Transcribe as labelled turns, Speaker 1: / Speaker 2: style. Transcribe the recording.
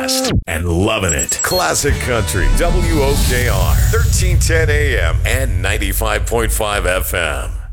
Speaker 1: best and loving it. Classic Country, WOKR, 1310 AM and 95.5 FM.